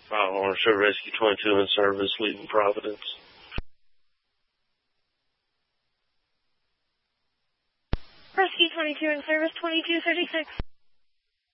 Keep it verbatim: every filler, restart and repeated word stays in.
Fire alarm show Rescue twenty-two in service, leaving Providence. Rescue twenty-two in service, twenty-two thirty-six.